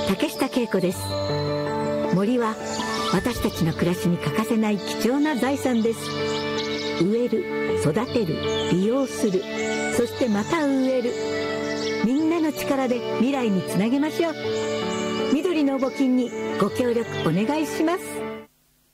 竹下恵子です。森は私たちの暮らしに欠かせない貴重な財産です。植える、育てる、利用する、そしてまた植える。みんなの力で未来につなげましょう。緑の募金にご協力お願いします。